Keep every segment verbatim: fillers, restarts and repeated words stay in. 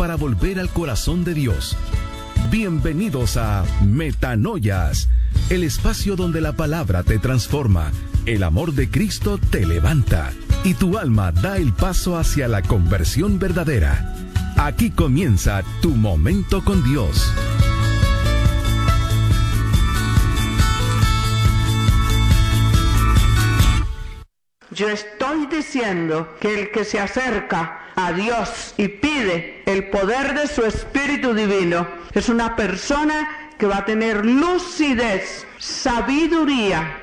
para volver al corazón de Dios. Bienvenidos a Metanoias, el espacio donde la palabra te transforma, el amor de Cristo te levanta y tu alma da el paso hacia la conversión verdadera. Aquí comienza tu momento con Dios. Yo estoy diciendo que el que se acerca a Dios y pide el poder de su Espíritu Divino es una persona que va a tener lucidez, sabiduría,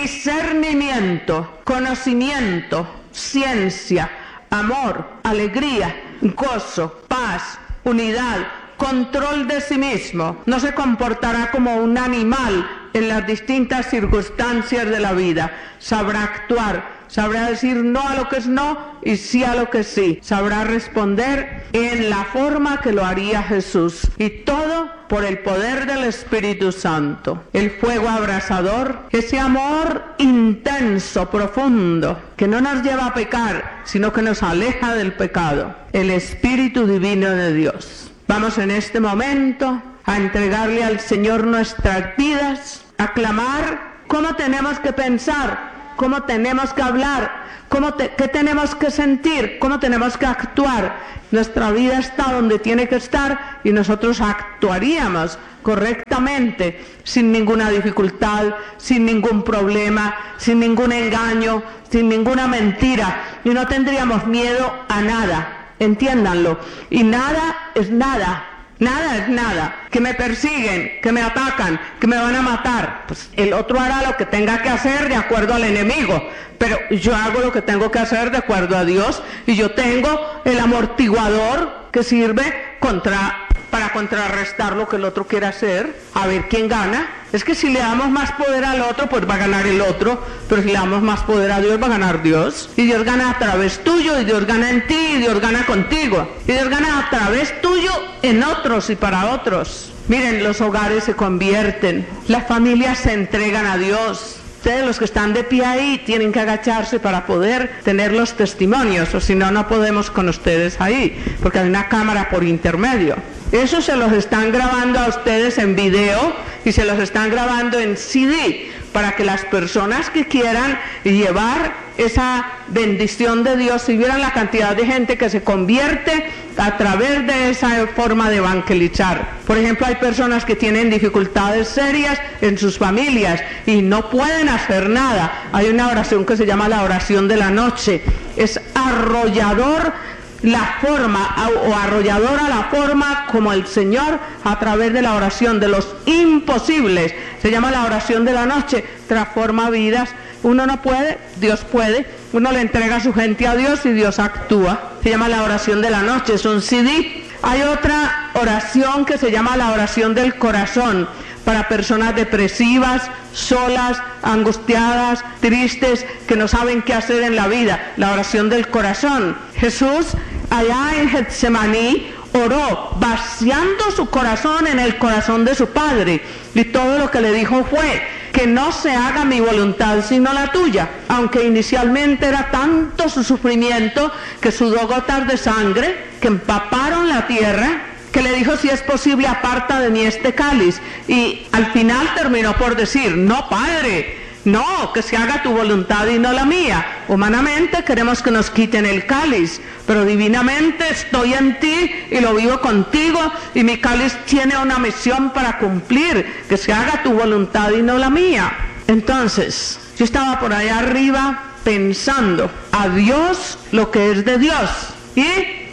discernimiento, conocimiento, ciencia, amor, alegría, gozo, paz, unidad, control de sí mismo. No se comportará como un animal en las distintas circunstancias de la vida. Sabrá actuar, sabrá decir no a lo que es no y sí a lo que sí. Sabrá responder en la forma que lo haría Jesús. Y todo por el poder del Espíritu Santo. El fuego abrasador, ese amor intenso, profundo, que no nos lleva a pecar, sino que nos aleja del pecado. El Espíritu Divino de Dios. Vamos en este momento a entregarle al Señor nuestras vidas, a clamar cómo tenemos que pensar, cómo tenemos que hablar, cómo te, qué tenemos que sentir, cómo tenemos que actuar. Nuestra vida está donde tiene que estar y nosotros actuaríamos correctamente, sin ninguna dificultad, sin ningún problema, sin ningún engaño, sin ninguna mentira, y no tendríamos miedo a nada. Entiéndanlo. Y nada es nada. Nada es nada. Que me persiguen, que me atacan, que me van a matar. Pues el otro hará lo que tenga que hacer de acuerdo al enemigo. Pero yo hago lo que tengo que hacer de acuerdo a Dios. Y yo tengo el amortiguador que sirve contra, para contrarrestar lo que el otro quiere hacer. A ver quién gana. Es que si le damos más poder al otro, pues va a ganar el otro. Pero si le damos más poder a Dios, va a ganar Dios. Y Dios gana a través tuyo, y Dios gana en ti, y Dios gana contigo. Y Dios gana a través tuyo en otros y para otros. Miren, los hogares se convierten, las familias se entregan a Dios. Ustedes, los que están de pie ahí, tienen que agacharse para poder tener los testimonios, o si no, no podemos con ustedes ahí, porque hay una cámara por intermedio. Eso se los están grabando a ustedes en video y se los están grabando en C D para que las personas que quieran llevar esa bendición de Dios, si vieran la cantidad de gente que se convierte a través de esa forma de evangelizar. Por ejemplo, hay personas que tienen dificultades serias en sus familias y no pueden hacer nada. Hay una oración que se llama la oración de la noche. Es arrollador la forma o arrolladora la forma como el Señor, a través de la oración de los imposibles, se llama la oración de la noche, transforma vidas. Uno no puede, Dios puede. Uno le entrega a su gente a Dios y Dios actúa. Se llama la oración de la noche, es un C D. Hay otra oración que se llama la oración del corazón, para personas depresivas, solas, angustiadas, tristes, que no saben qué hacer en la vida. La oración del corazón. Jesús, allá en Getsemaní, oró vaciando su corazón en el corazón de su Padre, y todo lo que le dijo fue: que no se haga mi voluntad sino la tuya. Aunque inicialmente era tanto su sufrimiento que sudó gotas de sangre que empaparon la tierra, que le dijo: si es posible, aparta de mí este cáliz. Y al final terminó por decir: no, Padre, no, que se haga tu voluntad y no la mía. Humanamente queremos que nos quiten el cáliz, pero divinamente estoy en ti y lo vivo contigo, y mi cáliz tiene una misión para cumplir: que se haga tu voluntad y no la mía. Entonces, yo estaba por allá arriba pensando: a Dios lo que es de Dios, y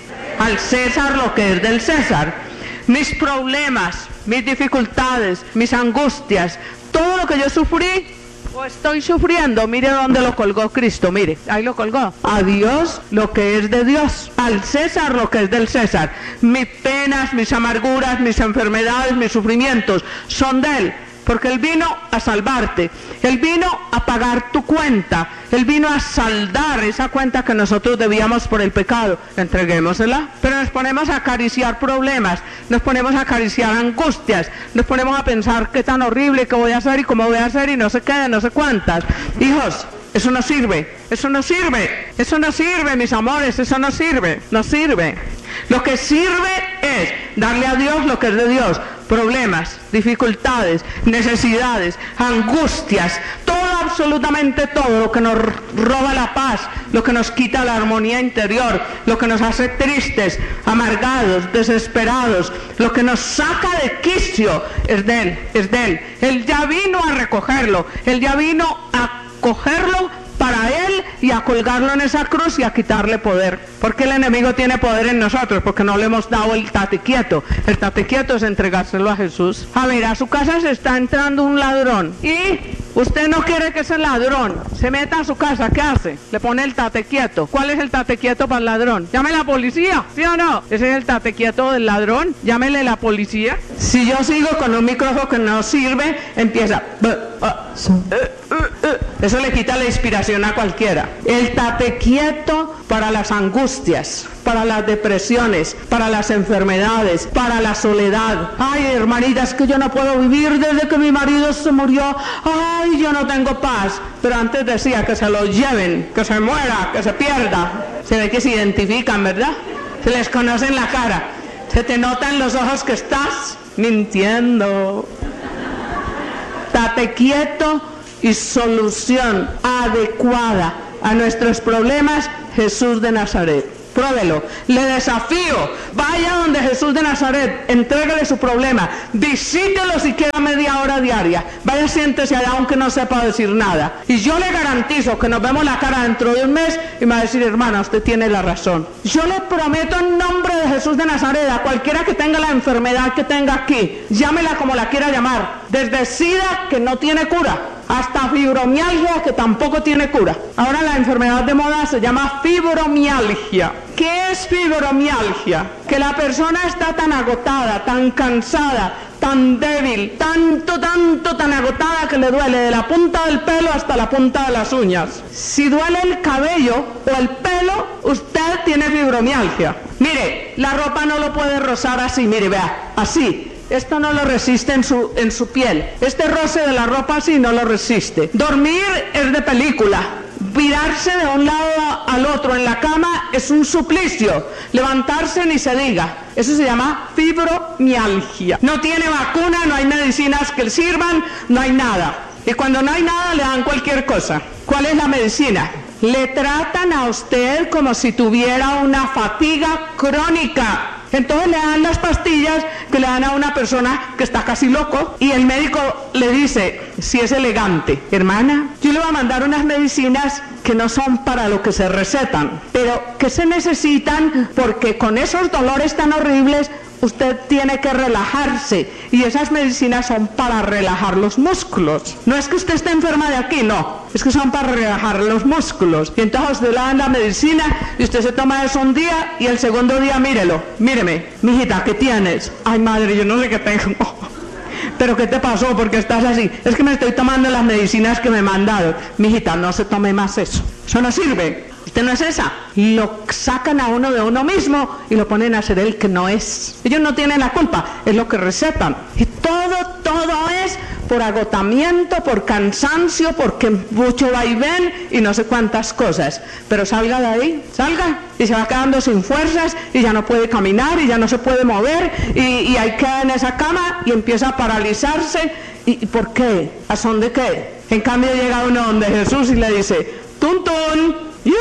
al César lo que es del César. Mis problemas, mis dificultades, mis angustias, todo lo que yo sufrí o estoy sufriendo, mire dónde lo colgó Cristo, mire, ahí lo colgó. A Dios lo que es de Dios, al César lo que es del César. Mis penas, mis amarguras, mis enfermedades, mis sufrimientos son de Él. Porque Él vino a salvarte, Él vino a pagar tu cuenta, Él vino a saldar esa cuenta que nosotros debíamos por el pecado. Entreguémosela. Pero nos ponemos a acariciar problemas, nos ponemos a acariciar angustias, nos ponemos a pensar qué tan horrible, qué voy a hacer y cómo voy a hacer y no sé qué, no sé cuántas. Hijos, eso no sirve, eso no sirve, eso no sirve, mis amores, eso no sirve, no sirve. Lo que sirve ¿Qué es? Darle a Dios lo que es de Dios. Problemas, dificultades, necesidades, angustias, todo, absolutamente todo lo que nos roba la paz, lo que nos quita la armonía interior, lo que nos hace tristes, amargados, desesperados, lo que nos saca de quicio, es de Él, es de Él. Él ya vino a recogerlo, Él ya vino a cogerlo para Él y a colgarlo en esa cruz y a quitarle poder. Porque el enemigo tiene poder en nosotros, porque no le hemos dado el tate quieto. El tate quieto es entregárselo a Jesús. A ver, a su casa se está entrando un ladrón y usted no quiere que ese ladrón se meta a su casa. ¿Qué hace? Le pone el tate quieto. ¿Cuál es el tate quieto para el ladrón? Llame a la policía, ¿sí o no? Ese es el tate quieto del ladrón. Llámele a la policía. Si yo sigo con un micrófono que no sirve, empieza. Eso le quita la inspiración a cualquiera. El tate quieto para las angustias, para las depresiones, para las enfermedades, para la soledad. Ay, hermanita, es que yo no puedo vivir desde que mi marido se murió. Ay, yo no tengo paz. Pero antes decía que se lo lleven, que se muera, que se pierda. Se ve que se identifican, ¿verdad? Se les conoce en la cara. Se te nota en los ojos que estás mintiendo. Tate quieto y solución adecuada a nuestros problemas, Jesús de Nazaret. Pruébelo, le desafío, vaya donde Jesús de Nazaret, entréguele su problema, visítelo siquiera media hora diaria, vaya, siéntese allá aunque no sepa decir nada, y yo le garantizo que nos vemos la cara dentro de un mes y me va a decir, hermana, usted tiene la razón. Yo le prometo en nombre de Jesús de Nazaret, a cualquiera que tenga la enfermedad que tenga aquí, llámela como la quiera llamar, desde SIDA, que no tiene cura, hasta fibromialgia, que tampoco tiene cura. Ahora la enfermedad de moda se llama fibromialgia. ¿Qué es fibromialgia? Que la persona está tan agotada, tan cansada, tan débil, tanto, tanto, tan agotada que le duele de la punta del pelo hasta la punta de las uñas. Si duele el cabello o el pelo, usted tiene fibromialgia. Mire, la ropa no lo puede rozar así, mire, vea, así. Esto no lo resiste en su, en su piel. Este roce de la ropa así no lo resiste. Dormir es de película. Virarse de un lado al otro en la cama es un suplicio. Levantarse ni se diga. Eso se llama fibromialgia. No tiene vacuna, no hay medicinas que le sirvan, no hay nada. Y cuando no hay nada le dan cualquier cosa. ¿Cuál es la medicina? Le tratan a usted como si tuviera una fatiga crónica. Entonces le dan las pastillas que le dan a una persona que está casi loco y el médico le dice, si es elegante, hermana, yo le voy a mandar unas medicinas que no son para lo que se recetan, pero que se necesitan porque con esos dolores tan horribles usted tiene que relajarse y esas medicinas son para relajar los músculos. No es que usted esté enferma de aquí, no, es que son para relajar los músculos. Y entonces usted le dan la medicina y usted se toma eso un día y el segundo día mírelo, míreme, mijita, ¿qué tienes? Ay, madre, yo no sé qué tengo. ¿Pero qué te pasó? ¿Por qué estás así? Es que me estoy tomando las medicinas que me mandaron. Mijita, no se tome más eso, eso no sirve. Usted no es esa. Lo sacan a uno de uno mismo y lo ponen a hacer el que no es. Ellos no tienen la culpa, es lo que recetan. Y todo, todo es por agotamiento, por cansancio, porque mucho vaivén y no sé cuántas cosas. Pero salga de ahí, salga. Y se va quedando sin fuerzas y ya no puede caminar y ya no se puede mover y, y ahí queda en esa cama y empieza a paralizarse. ¿Y, y por qué? ¿A son de qué? En cambio llega uno donde Jesús y le dice, tun tun. You.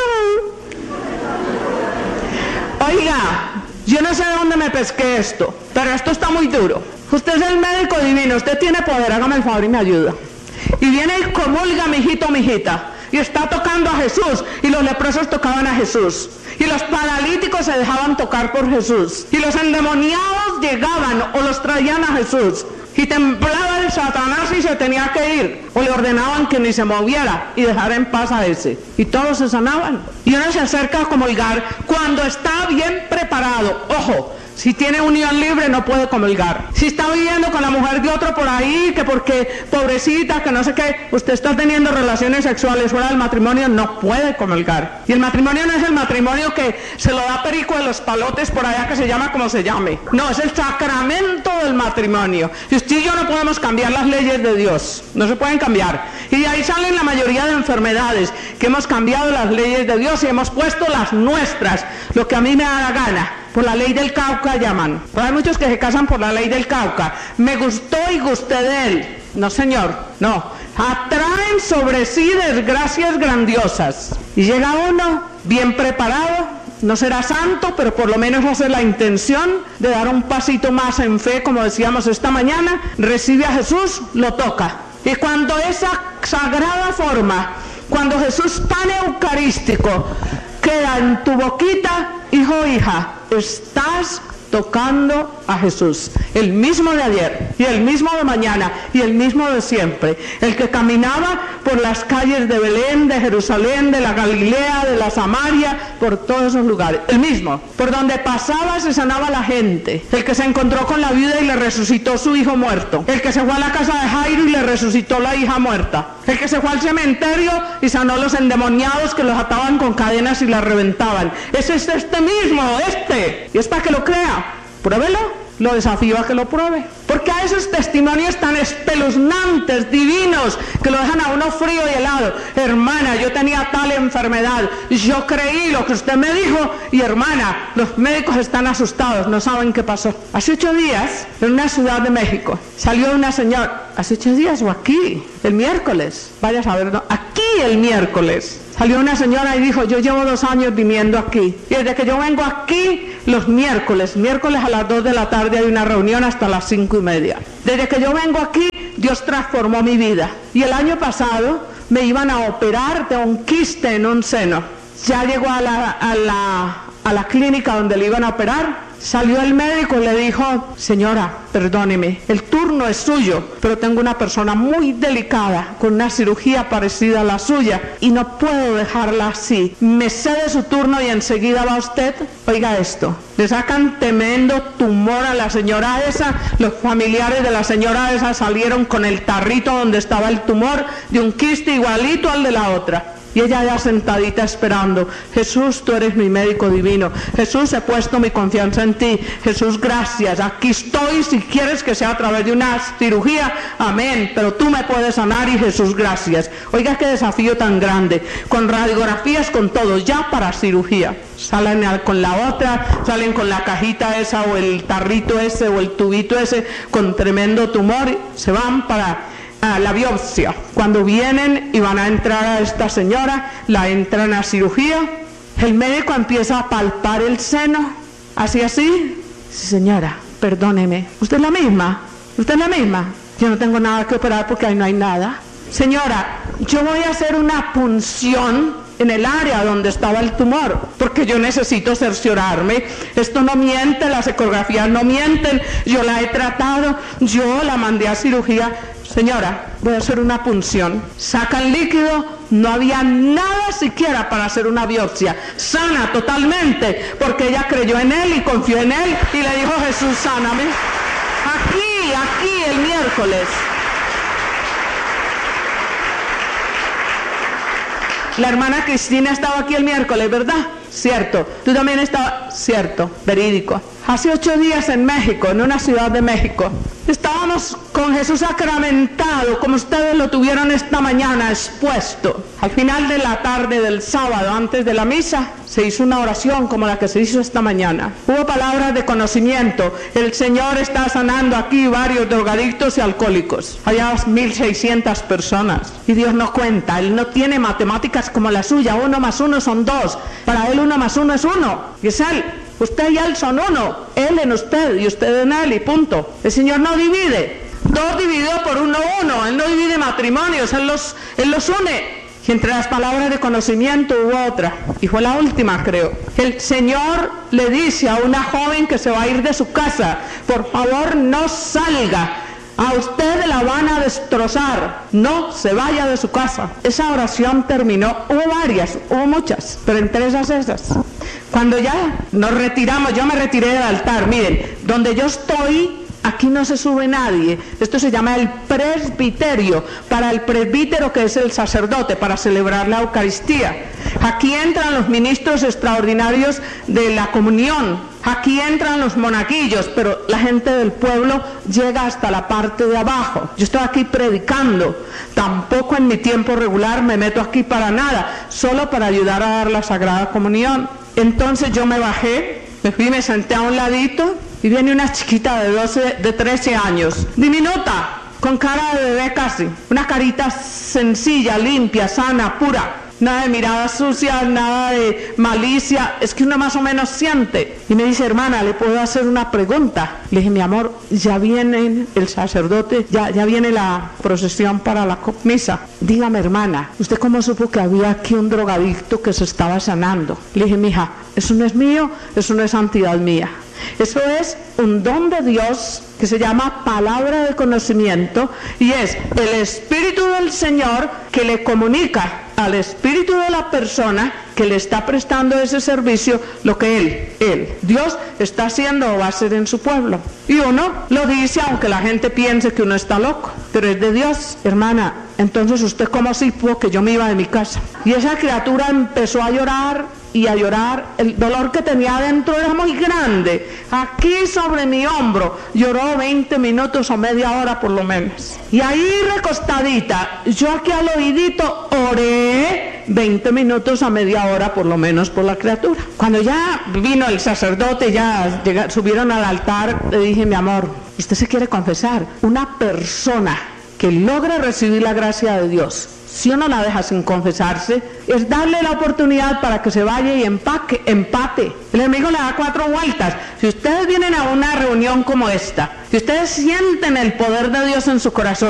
Oiga, yo no sé de dónde me pesqué esto, pero esto está muy duro. Usted es el médico divino, usted tiene poder, hágame el favor y me ayuda. Y viene y comulga, mijito, mijita, y está tocando a Jesús, y los leprosos tocaban a Jesús, y los paralíticos se dejaban tocar por Jesús, y los endemoniados llegaban o los traían a Jesús. Y temblaba el Satanás y se tenía que ir. O le ordenaban que ni se moviera y dejara en paz a ese. Y todos se sanaban. Y uno se acerca a comulgar cuando está bien preparado. Ojo, si tiene unión libre no puede comulgar. Si está viviendo con la mujer de otro por ahí, que porque pobrecita, que no sé qué, usted está teniendo relaciones sexuales fuera del matrimonio, no puede comulgar. Y el matrimonio no es el matrimonio que se lo da perico de los palotes por allá, que se llama como se llame. No, es el sacramento del matrimonio. Y usted y yo no podemos cambiar las leyes de Dios. No se pueden cambiar. Y de ahí salen la mayoría de enfermedades, que hemos cambiado las leyes de Dios y hemos puesto las nuestras, lo que a mí me da la gana. por la ley del Cauca llaman. Pero hay muchos que se casan por la ley del Cauca. Me gustó y gusté de él. No, señor, no. Atraen sobre sí desgracias grandiosas. Y llega uno bien preparado. No será santo, pero por lo menos hace la intención de dar un pasito más en fe, como decíamos esta mañana. Recibe a Jesús, lo toca. Y cuando esa sagrada forma, cuando Jesús pan eucarístico queda en tu boquita, hijo o hija, estás tocando a Jesús, el mismo de ayer y el mismo de mañana y el mismo de siempre, el que caminaba por las calles de Belén, de Jerusalén, de la Galilea, de la Samaria, por todos esos lugares, el mismo, por donde pasaba se sanaba la gente, el que se encontró con la viuda y le resucitó su hijo muerto, el que se fue a la casa de Jairo y le resucitó la hija muerta, el que se fue al cementerio y sanó los endemoniados que los ataban con cadenas y las reventaban. Ese es este mismo, este, y es para que lo crea. Pruébelo, lo desafío a que lo pruebe. Porque a esos testimonios tan espeluznantes, divinos, que lo dejan a uno frío y helado. Hermana, yo tenía tal enfermedad, yo creí lo que usted me dijo, y hermana, los médicos están asustados, no saben qué pasó. Hace ocho días, en una ciudad de México, salió una señora, hace ocho días o aquí, el miércoles, vaya a saber, no, aquí el miércoles. Salió una señora y dijo, yo llevo dos años viniendo aquí. Y desde que yo vengo aquí, los miércoles, miércoles a las dos de la tarde hay una reunión hasta las cinco y media. Desde que yo vengo aquí, Dios transformó mi vida. Y el año pasado me iban a operar de un quiste en un seno. Ya llegó a la, a la, a la clínica donde le iban a operar. Salió el médico y le dijo, señora, perdóneme, el turno es suyo, pero tengo una persona muy delicada, con una cirugía parecida a la suya, y no puedo dejarla así. Me cede su turno y enseguida va usted. Oiga esto, le sacan tremendo tumor a la señora esa, los familiares de la señora esa salieron con el tarrito donde estaba el tumor, de un quiste igualito al de la otra. Y ella ya sentadita esperando. Jesús, tú eres mi médico divino. Jesús, he puesto mi confianza en ti. Jesús, gracias. Aquí estoy si quieres que sea a través de una cirugía. Amén. Pero tú me puedes sanar y Jesús, gracias. Oiga qué desafío tan grande. Con radiografías, con todo, ya para cirugía. Salen con la otra, salen con la cajita esa o el tarrito ese o el tubito ese con tremendo tumor. Se van para a la biopsia. Cuando vienen y van a entrar a esta señora, la entran a cirugía, el médico empieza a palpar el seno, así así. Sí, señora, perdóneme, ¿usted es la misma? ¿Usted es la misma? Yo no tengo nada que operar porque ahí no hay nada. Señora, yo voy a hacer una punción en el área donde estaba el tumor, porque yo necesito cerciorarme. Esto no miente, las ecografías no mienten, yo la he tratado, yo la mandé a cirugía. Señora, voy a hacer una punción. Sacan líquido, no había nada siquiera para hacer una biopsia. Sana totalmente, porque ella creyó en él y confió en él y le dijo, Jesús, sáname. Aquí, aquí el miércoles. La hermana Cristina estaba aquí el miércoles, ¿verdad? Cierto. Tú también estabas, cierto, verídico. Hace ocho días en México, en una ciudad de México, estábamos con Jesús sacramentado, como ustedes lo tuvieron esta mañana expuesto. Al final de la tarde del sábado, antes de la misa, se hizo una oración como la que se hizo esta mañana. Hubo palabras de conocimiento. El Señor está sanando aquí varios drogadictos y alcohólicos. Había mil seiscientas personas. Y Dios no cuenta. Él no tiene matemáticas como la suya. Uno más uno son dos. Para Él uno más uno es uno. Y es Él. Usted y Él son uno. Él en usted y usted en Él y punto. El Señor no divide. Dos dividido por uno, uno. Él no divide matrimonios. Él los, él los une. Y entre las palabras de conocimiento hubo otra, y fue la última, creo. El Señor le dice a una joven que se va a ir de su casa, por favor no salga, a usted la van a destrozar, no se vaya de su casa. Esa oración terminó, hubo varias, hubo muchas, pero entre esas esas. Cuando ya nos retiramos, yo me retiré del altar, miren, donde yo estoy, aquí no se sube nadie. Esto se llama el presbiterio, para el presbítero que es el sacerdote, para celebrar la Eucaristía. Aquí entran los ministros extraordinarios de la comunión, aquí entran los monaguillos, pero la gente del pueblo llega hasta la parte de abajo. Yo estoy aquí predicando, tampoco en mi tiempo regular me meto aquí para nada, solo para ayudar a dar la Sagrada Comunión. Entonces yo me bajé, Me fui, me senté a un ladito y viene una chiquita de doce, de trece años, diminuta, con cara de bebé casi, una carita sencilla, limpia, sana, pura. Nada de miradas sucias, nada de malicia, es que uno más o menos siente. Y me dice, hermana, ¿le puedo hacer una pregunta? Le dije, mi amor, ya viene el sacerdote, ya, ya viene la procesión para la misa. Dígame, hermana, ¿usted cómo supo que había aquí un drogadicto que se estaba sanando? Le dije, mija, eso no es mío, eso no es santidad mía. Eso es un don de Dios que se llama palabra de conocimiento y es el Espíritu del Señor que le comunica al espíritu de la persona que le está prestando ese servicio lo que él, él, Dios está haciendo o va a hacer en su pueblo. Y uno lo dice aunque la gente piense que uno está loco, pero es de Dios. Hermana, entonces usted cómo supo que yo me iba de mi casa. Y esa criatura empezó a llorar y a llorar, el dolor que tenía adentro era muy grande, aquí sobre mi hombro, lloró veinte minutos o media hora por lo menos, y ahí recostadita, yo aquí al oídito oré veinte minutos a media hora por lo menos por la criatura. Cuando ya vino el sacerdote, ya llegaron, subieron al altar, le dije, mi amor, usted se quiere confesar, una persona que logra recibir la gracia de Dios, si uno la deja sin confesarse, es darle la oportunidad para que se vaya y empaque, empate. El enemigo le da cuatro vueltas. Si ustedes vienen a una reunión como esta, si ustedes sienten el poder de Dios en su corazón,